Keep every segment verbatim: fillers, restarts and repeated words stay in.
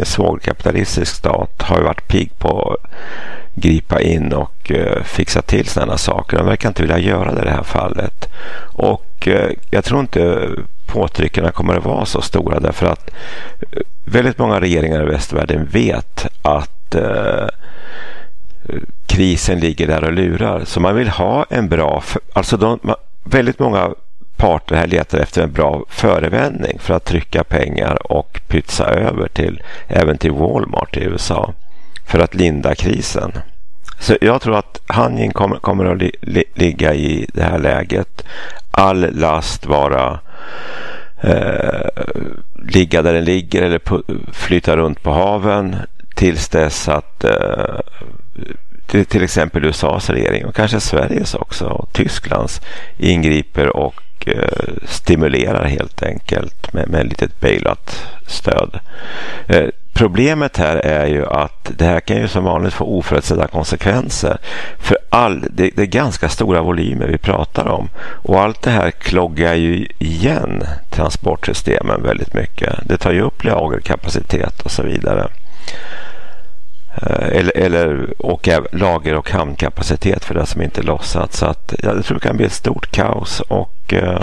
en svårkapitalistisk stat har ju varit pigg på att gripa in och uh, fixa till sådana saker. De verkar inte vilja göra det i det här fallet. Och uh, jag tror inte påtryckarna kommer att vara så stora, därför att uh, väldigt många regeringar i västvärlden vet att uh, krisen ligger där och lurar. Så man vill ha en bra... Alltså de, väldigt många parter här letar efter en bra förevändning för att trycka pengar och pytsa över till även till Walmart i U S A för att linda krisen. Så jag tror att handling kommer, kommer att li, li, ligga i det här läget. All last vara eh, ligga där den ligger eller pu- flytta runt på haven tills dess att eh, till, till exempel U S A:s regering och kanske Sveriges också och Tysklands ingriper och eh, stimulerar helt enkelt med, med ett litet bailout-stöd. Eh, problemet här är ju att det här kan ju som vanligt få oförutsedda konsekvenser. För all, det, det är ganska stora volymer vi pratar om. Och allt det här kloggar ju igen transportsystemen väldigt mycket. Det tar ju upp lagerkapacitet och så vidare. Eller, eller och lager- och hamnkapacitet för det som inte lossat. Så att, ja, jag tror det kan bli ett stort kaos och uh,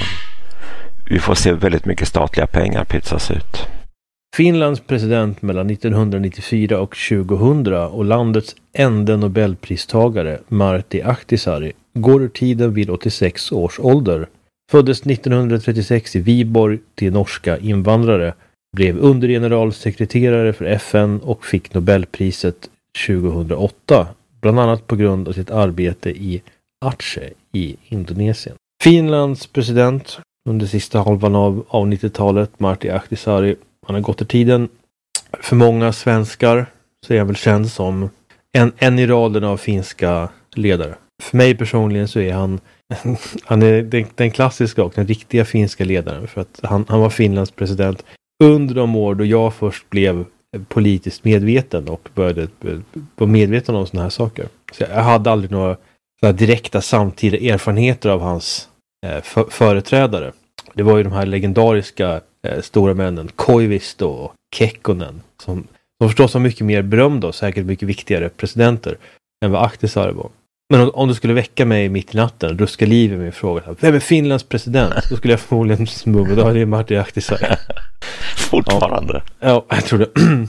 vi får se väldigt mycket statliga pengar pytsas ut. Finlands president mellan nittonhundranittiofyra och tjugohundra och landets enda Nobelpristagare Martti Ahtisaari går ur tiden vid åttiosex års ålder. Föddes nittonhundratrettiosex i Viborg till norska invandrare, blev undergeneralsekreterare för F N och fick Nobelpriset tjugohundraåtta, bland annat på grund av sitt arbete i Aceh i Indonesien. Finlands president under sista halvan av, av nittiotalet, Martti Ahtisaari, han har gått i tiden. För många svenskar så är han väl känd som en, en i raden av finska ledare. För mig personligen så är han han är den, den klassiska och den riktiga finska ledaren, för att han, han var Finlands president under de år då jag först blev politiskt medveten och började vara medveten om såna här saker. Så jag hade aldrig några såna direkta samtida erfarenheter av hans eh, för, företrädare. Det var ju de här legendariska eh, stora männen, Koivisto och Kekkonen, som, som förstås var mycket mer berömda och säkert mycket viktigare presidenter än vad Ahtisaari var. Men om, om du skulle väcka mig mitt i natten, ruska liv i min fråga, vem är Finlands president? Då skulle jag förmodligen smugga, då är det Martti Ahtisaari. Fortfarande. Ja, ja, jag tror det.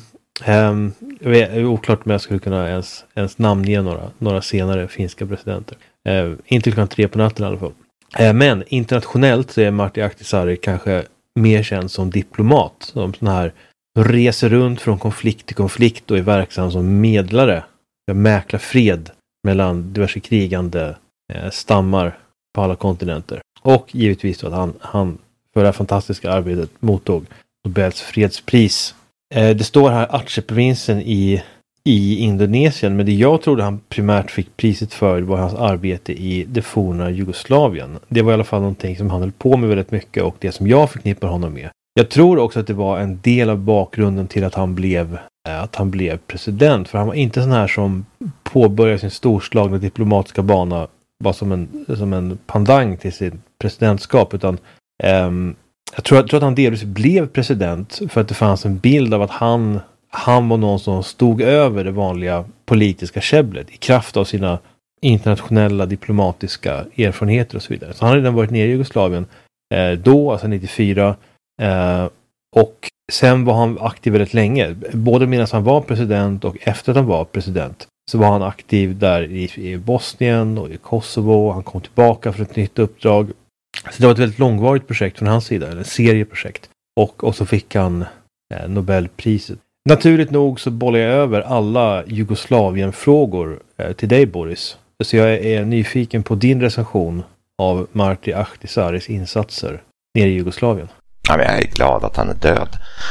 um, det är oklart om jag skulle kunna ens, ens namnge några, några senare finska presidenter. Uh, inte klockan tre på natten i alla fall. Uh, men internationellt så är Martti Ahtisaari kanske mer känd som diplomat. Som sån här reser runt från konflikt till konflikt och är verksam som medlare. Jag mäklar fred mellan diverse krigande uh, stammar på alla kontinenter. Och givetvis så att han, han för det här fantastiska arbetet mottog Nobels fredspris. Eh, det står här Aceh-provinsen i, i Indonesien, men det jag trodde han primärt fick priset för var hans arbete i det forna Jugoslavien. Det var i alla fall någonting som han höll på med väldigt mycket och det som jag förknippar honom med. Jag tror också att det var en del av bakgrunden till att han blev, eh, att han blev president, för han var inte sån här som påbörjade sin storslagna diplomatiska bana bara som en, som en pandang till sin presidentskap, utan ehm, Jag tror, jag tror att han delvis blev president för att det fanns en bild av att han, han var någon som stod över det vanliga politiska käbblet i kraft av sina internationella diplomatiska erfarenheter och så vidare. Så han hade redan varit nere i Jugoslavien eh, då, alltså nittiofyra, eh, och sen var han aktiv väldigt länge. Både medan han var president och efter att han var president så var han aktiv där i, i Bosnien och i Kosovo. Han kom tillbaka för ett nytt uppdrag. Så det var ett väldigt långvarigt projekt från hans sida, eller en serieprojekt. Och, och så fick han eh, Nobelpriset. Naturligt nog så bollar jag över alla Jugoslavien-frågor eh, till dig, Boris. Så jag är, är nyfiken på din recension av Martti Ahtisaaris insatser nere i Jugoslavien. Ja, men jag är glad att han är död.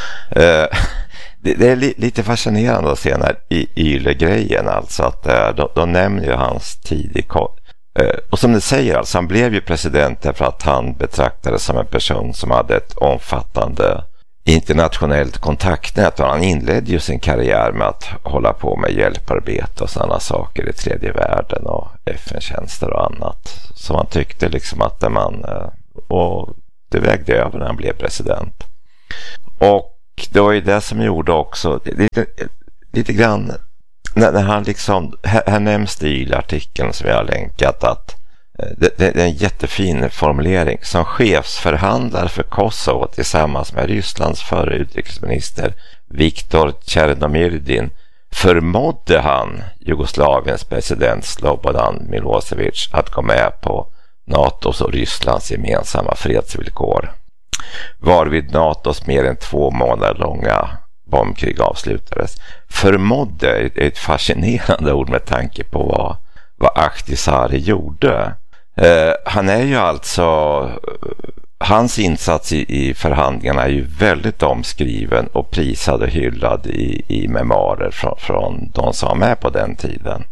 Uh, det, det är li, lite fascinerande att se den här Yle-grejen. Alltså att uh, de, de nämner ju hans tid i ko- uh, och som ni säger, alltså, han blev ju president därför att han betraktades som en person som hade ett omfattande internationellt kontaktnät, och han inledde ju sin karriär med att hålla på med hjälparbete och sådana saker i tredje världen och F N-tjänster och annat. Så man tyckte liksom att man, och det vägde över när han blev president. Och det var ju det som gjorde också lite, lite grann när, när han liksom, här, här nämns det i artikeln som jag har länkat att det, det är en jättefin formulering: som chefsförhandlare för Kosovo tillsammans med Rysslands förre utrikesminister Viktor Chernomyrdin förmådde han Jugoslaviens president Slobodan Milosevic att gå med på NATOs och Rysslands gemensamma fredsvillkor, varvid NATOs mer än två månader långa bombkrig avslutades. Förmådde är ett fascinerande ord med tanke på vad, vad Ahtisaari gjorde. Eh, han är ju alltså, hans insats i, i förhandlingarna är ju väldigt omskriven och prisad och hyllad i, i memoarer från, från de som var med på den tiden.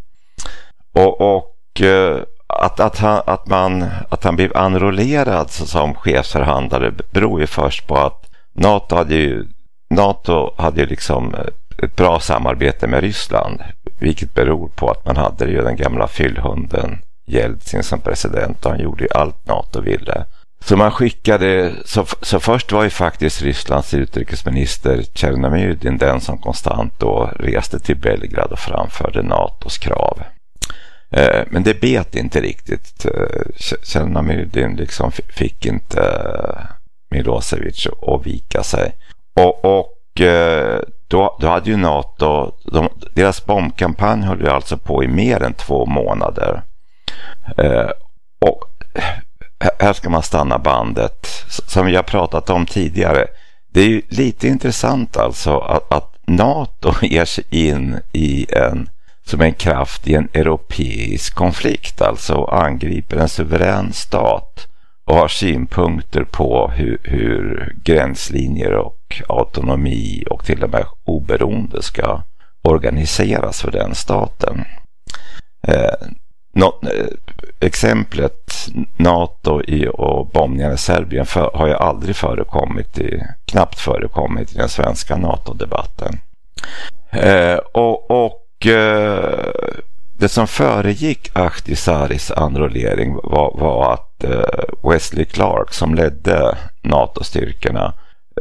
Och, och eh, att, att, han, att, man, att han blev enrollerad som chefsförhandlare beror ju först på att NATO hade ju, NATO hade ju liksom ett bra samarbete med Ryssland, vilket beror på att man hade ju den gamla fyllhunden Jeltsin som president, och han gjorde ju allt NATO ville. Så man skickade, så, så först var ju faktiskt Rysslands utrikesminister Chernomyrdin den som konstant då reste till Belgrad och framförde NATOs krav. Eh, men det bet inte riktigt. Chernomyrdin liksom fick inte Milosevic att vika sig. Och, och eh, då, då hade ju NATO, de, deras bombkampanj höll ju alltså på i mer än två månader. Eh, och här ska man stanna bandet som vi har pratat om tidigare. Det är ju lite intressant alltså att, att NATO ger sig in i en som en kraft i en europeisk konflikt, alltså angriper en suverän stat och har synpunkter på hur, hur gränslinjer och autonomi och till och med oberoende ska organiseras för den staten. Eh, Nå, exemplet NATO i, och bombningar i Serbien för, har ju aldrig förekommit i, knappt förekommit i den svenska NATO-debatten. Eh, och och eh, det som föregick Ahtisaaris enrollering var, var att eh, Wesley Clark som ledde NATO-styrkorna,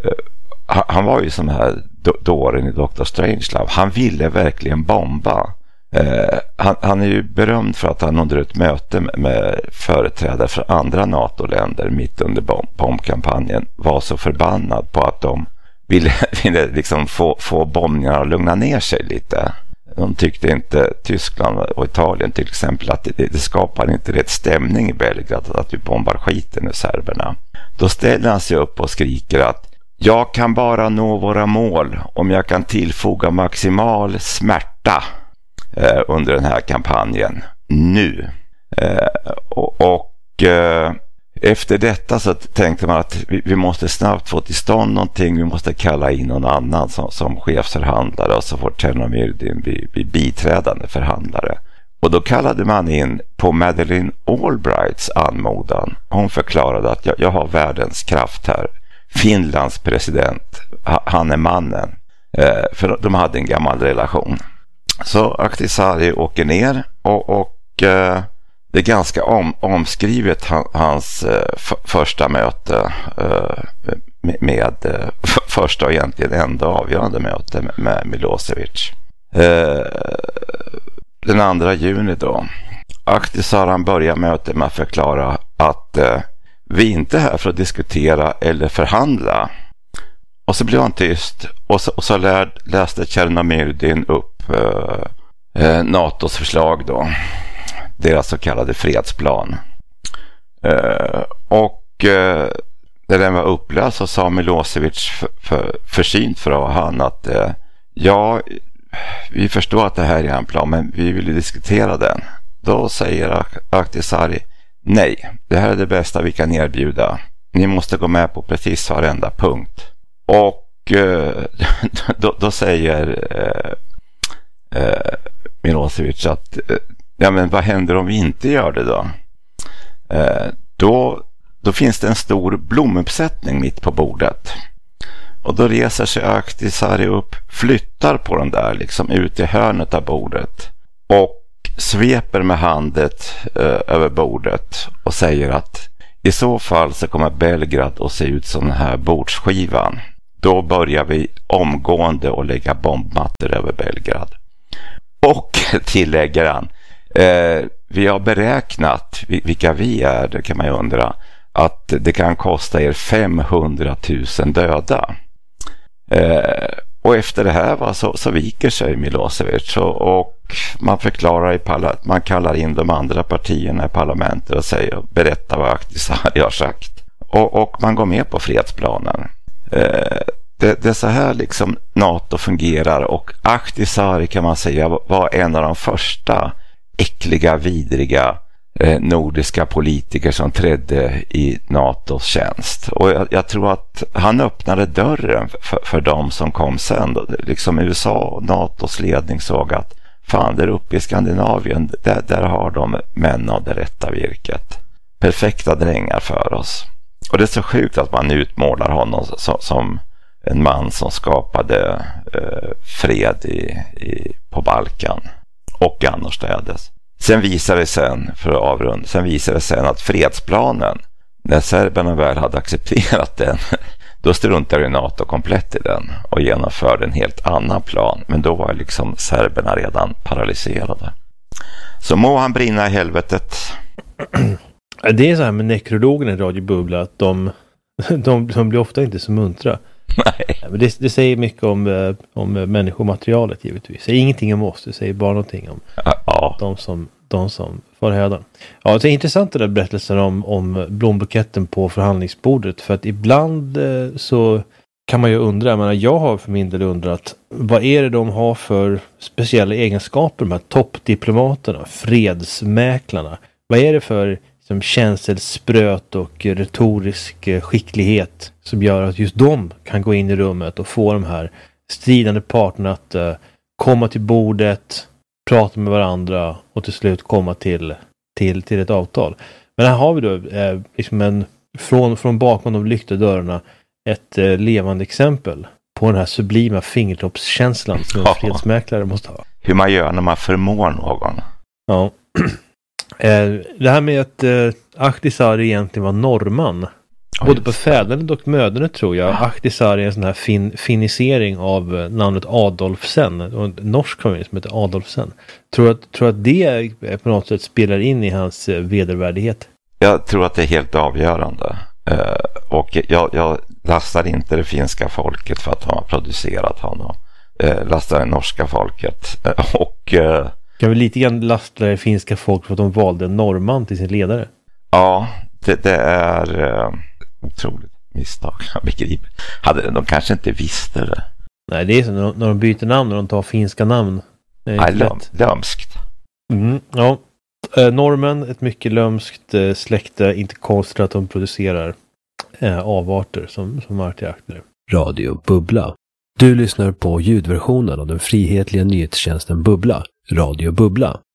eh, han var ju som här dåren i doktor Strangelove. Han ville verkligen bomba. Eh, han, han är ju berömd för att han under ett möte med, med företrädare för andra NATO-länder mitt under bomb, bombkampanjen var så förbannad på att de ville, ville liksom få, få bombningarna att lugna ner sig lite. De tyckte inte, Tyskland och Italien till exempel, att det, det skapar inte rätt stämning i Belgrad att vi bombar skiten ur serberna. Då ställer han sig upp och skriker att jag kan bara nå våra mål om jag kan tillfoga maximal smärta eh, under den här kampanjen nu. Eh, och och eh, efter detta så tänkte man att vi, vi måste snabbt få till stånd någonting. Vi måste kalla in någon annan som, som chefsförhandlare, och så får Chernomyrdin bli, bli biträdande förhandlare. Och då kallade man in på Madeleine Albrights anmodan. Hon förklarade att jag, jag har världens kraft här. Finlands president, han är mannen. Eh, för de hade en gammal relation. Så Ahtisaari åker ner och, och eh, det är ganska om, omskrivet hans eh, f- första möte eh, med, med eh, f- första och egentligen enda avgörande möte med, med Milosevic. Eh, den andra juni då. Ahtisaari börjar mötet med att förklara att eh, vi inte är här för att diskutera eller förhandla. Och så blev han tyst och så, och så lär, läste Chernomyrdin upp eh, eh, NATOs förslag då. Deras så kallade fredsplan. Eh, och eh, när den var upplöst så sa Milosevic för, för, försynt för han att eh, ja, vi förstår att det här är en plan, men vi vill diskutera den. Då säger Ahtisaari nej, det här är det bästa vi kan erbjuda. Ni måste gå med på precis varenda punkt. Och eh, då, då säger eh, eh, Milosevic att eh, ja, men vad händer om vi inte gör det då? Eh, då? Då finns det en stor blomuppsättning mitt på bordet. Och då reser sig Ahtisaari upp, flyttar på den där liksom ut i hörnet av bordet och sveper med handet eh, över bordet och säger att i så fall så kommer Belgrad att se ut som den här bordsskivan. då börjar vi omgående att lägga bombmattor över Belgrad. Och tillägger han, eh, vi har beräknat vilka vi är, det kan man ju undra, att det kan kosta er femhundratusen döda. Eh, och efter det här va, så, så viker sig Milosevic och, och man förklarar i parla- man kallar in de andra partierna i parlamentet och säger, berätta vad Ahtisaari har sagt. Och, och man går med på fredsplanen. Eh, det, det är så här liksom NATO fungerar, och Ahtisaari kan man säga var en av de första äckliga, vidriga eh, nordiska politiker som trädde i NATOs tjänst. Och jag, jag tror att han öppnade dörren för, för dem som kom sen. Då. Liksom U S A och NATOs ledning såg att fan, där uppe i Skandinavien, där, där har de män av det rätta virket. Perfekta drängar för oss. Och det är så sjukt att man utmålar honom som, som en man som skapade eh, fred i, i, på Balkan och annorstädes. Sen visar det sen, för att avrunda, sen visar det sen att fredsplanen, när serberna väl hade accepterat den, då struntade NATO komplett i den och genomförde en helt annan plan. Men då var liksom serberna redan paralyserade. Så må han brinna i helvetet. Det är så här med nekrologerna i Radio Bubbla, att de, de, de blir ofta inte så muntra. Nej. Men det, det säger mycket om, om människomaterialet givetvis. Det säger ingenting om oss, det säger bara någonting om ja. de som, de som får hödan. Ja, det är intressant den där berättelsen om, om blombuketten på förhandlingsbordet. För att ibland eh, så kan man ju undra, jag menar, jag har för min del undrat, vad är det de har för speciella egenskaper, de här toppdiplomaterna, fredsmäklarna? Vad är det för som känselspröt och retorisk skicklighet som gör att just de kan gå in i rummet och få de här stridande parterna att uh, komma till bordet, prata med varandra och till slut komma till, till, till ett avtal. Men här har vi då eh, liksom en, från, från bakom de lyckta dörrarna ett eh, levande exempel på den här sublima fingertoppskänslan som en fredsmäklare måste ha. Hur man gör när man förmår någon. Ja. Det här med att eh, Ahtisaari egentligen var norrman, ja, både på fädernet och mödernet tror jag. Ahtisaari är en sån här fin- finisering av eh, namnet Adolfsen, och en norsk familj som heter Adolfsen. Tror att, tror att det på något sätt spelar in i hans eh, vedervärdighet? Jag tror att det är helt avgörande. Eh, och jag, jag lastar inte det finska folket för att de har producerat honom. Eh, lastar det norska folket. Eh, och... Eh, Kan vi lite grann lasta det finska folk för att de valde en norrman till sin ledare? Ja, det, det är uh, otroligt misstag. Jag begriper. Hade, de kanske inte visste det. Nej, det är så när, när de byter namn och de tar finska namn. Det är Nej, löm, lömskt. Mm, ja. Eh, normen, ett mycket lömskt eh, släkte. Inte konstigt att de producerar eh, avarter som, som artiakter. Radio Bubbla. Du lyssnar på ljudversionen av den frihetliga nyhetstjänsten Bubbla. Radio Bubbla.